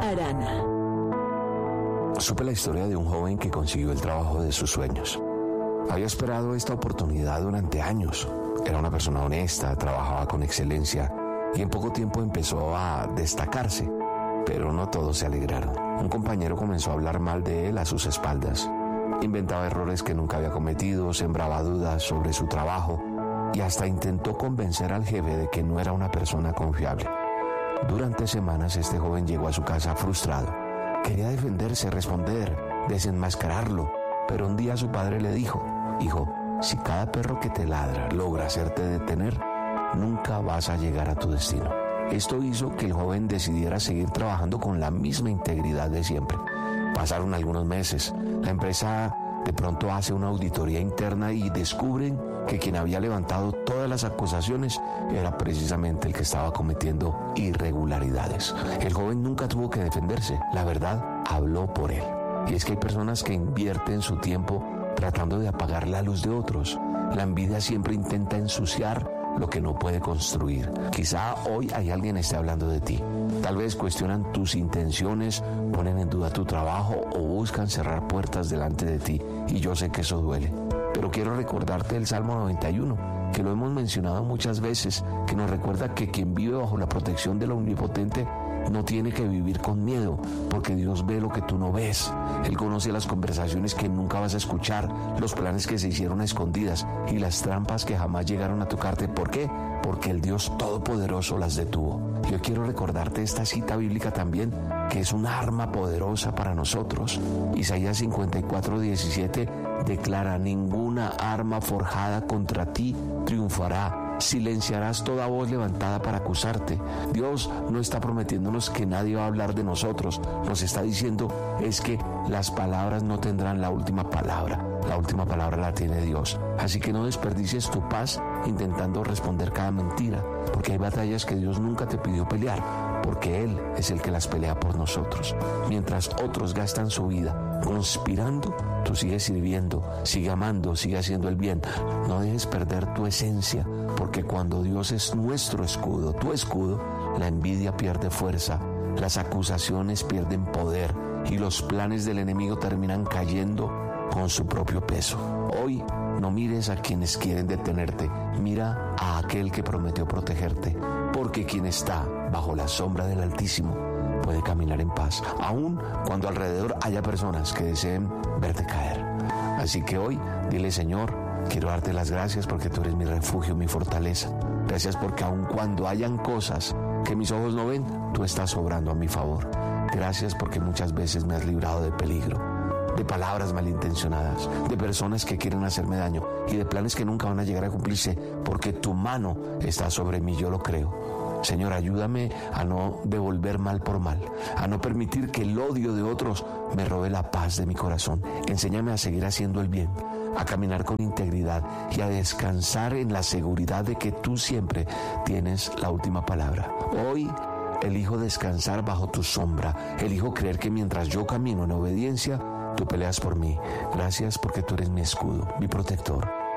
Arana. Supe la historia de un joven que consiguió el trabajo de sus sueños. Había esperado esta oportunidad durante años. Era una persona honesta, trabajaba con excelencia y en poco tiempo empezó a destacarse. Pero no todos se alegraron. Un compañero comenzó a hablar mal de él a sus espaldas. Inventaba errores que nunca había cometido, sembraba dudas sobre su trabajo y hasta intentó convencer al jefe de que no era una persona confiable. Durante semanas este joven llegó a su casa frustrado. Quería defenderse, responder, desenmascararlo, pero un día su padre le dijo: hijo, si cada perro que te ladra logra hacerte detener, nunca vas a llegar a tu destino. Esto hizo que el joven decidiera seguir trabajando con la misma integridad de siempre. Pasaron algunos meses. La empresa de pronto hace una auditoría interna y descubren que quien había levantado todas las acusaciones era precisamente el que estaba cometiendo irregularidades. El joven nunca tuvo que defenderse. La verdad habló por él. Y es que hay personas que invierten su tiempo tratando de apagar la luz de otros. La envidia siempre intenta ensuciar lo que no puede construir. Quizá hoy hay alguien que esté hablando de ti. Tal vez cuestionan tus intenciones, ponen en duda tu trabajo o buscan cerrar puertas delante de ti. Y yo sé que eso duele. Pero quiero recordarte el Salmo 91, que lo hemos mencionado muchas veces, que nos recuerda que quien vive bajo la protección del Omnipotente no tiene que vivir con miedo, porque Dios ve lo que tú no ves. Él conoce las conversaciones que nunca vas a escuchar, los planes que se hicieron a escondidas y las trampas que jamás llegaron a tocarte. ¿Por qué? Porque el Dios Todopoderoso las detuvo. Yo quiero recordarte esta cita bíblica también, que es un arma poderosa para nosotros. Isaías 54:17 declara: ninguna arma forjada contra ti triunfará. Silenciarás toda voz levantada para acusarte. Dios no está prometiéndonos que nadie va a hablar de nosotros. Nos está diciendo es que las palabras no tendrán la última palabra. La última palabra la tiene Dios. Así que no desperdicies tu paz intentando responder cada mentira, porque hay batallas que Dios nunca te pidió pelear, porque Él es el que las pelea por nosotros. Mientras otros gastan su vida conspirando, tú sigues sirviendo, sigue amando, sigue haciendo el bien. No dejes perder tu esencia, porque cuando Dios es nuestro escudo, tu escudo, la envidia pierde fuerza, las acusaciones pierden poder y los planes del enemigo terminan cayendo con su propio peso. Hoy no mires a quienes quieren detenerte, mira a aquel que prometió protegerte, porque quien está bajo la sombra del Altísimo puede caminar en paz, aun cuando alrededor haya personas que deseen verte caer. Así que hoy dile: Señor, quiero darte las gracias porque tú eres mi refugio, mi fortaleza. Gracias porque aun cuando hayan cosas que mis ojos no ven, tú estás obrando a mi favor. Gracias porque muchas veces me has librado de peligro, de palabras malintencionadas, de personas que quieren hacerme daño y de planes que nunca van a llegar a cumplirse, porque tu mano está sobre mí, yo lo creo. Señor, ayúdame a no devolver mal por mal, a no permitir que el odio de otros me robe la paz de mi corazón. Enséñame a seguir haciendo el bien, a caminar con integridad y a descansar en la seguridad de que tú siempre tienes la última palabra. Hoy elijo descansar bajo tu sombra, elijo creer que mientras yo camino en obediencia, tú peleas por mí. Gracias porque tú eres mi escudo, mi protector.